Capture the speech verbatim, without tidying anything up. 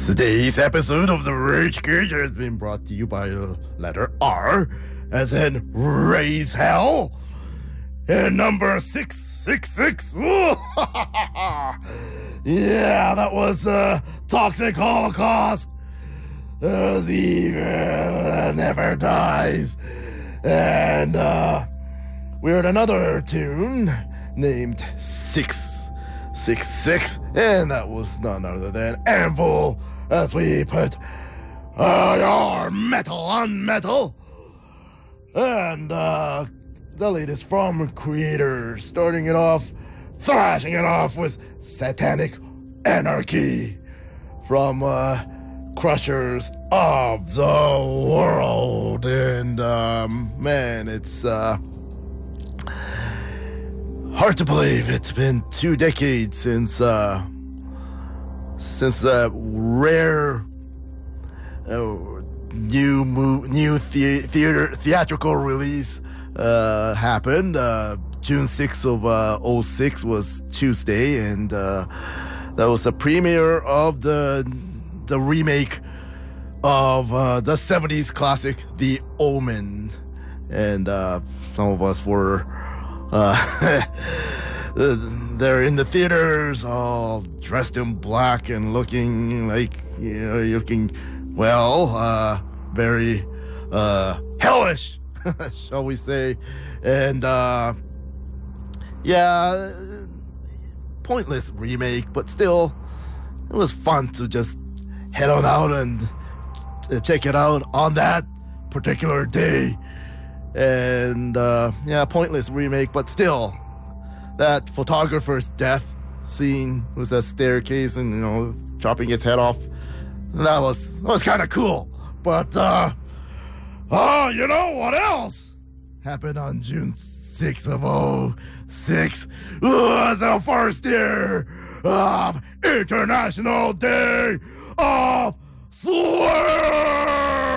Today's episode of the Rage Cage has been brought to you by the letter R, as in Raise Hell, and number six six six. Yeah, that was uh, Toxic Holocaust. Uh, the evil uh, never dies. And uh, we heard another tune named six six six, and that was none other than Anvil, as we put uh, your metal on metal. And uh, the latest from Creator, starting it off, thrashing it off with Satanic Anarchy from uh, Crushers of the World. And um, man, it's uh, hard to believe it's been two decades since uh, since the rare uh, new mo- new the- theater theatrical release uh, happened. Uh, June sixth of uh, oh six was Tuesday, and uh, that was the premiere of the the remake of uh, the seventies classic The Omen. And uh, some of us were uh, they're in the theaters all dressed in black and looking like, you know, looking well, uh, very uh, hellish, shall we say. And uh, yeah, pointless remake, but still it was fun to just head on out and check it out on that particular day. And uh, yeah, pointless remake, but still, that photographer's death scene with that staircase and, you know, chopping his head off, that was that was kind of cool. But uh, oh, you know what else happened on June sixth of oh six? It was the first year of International Day of Swear.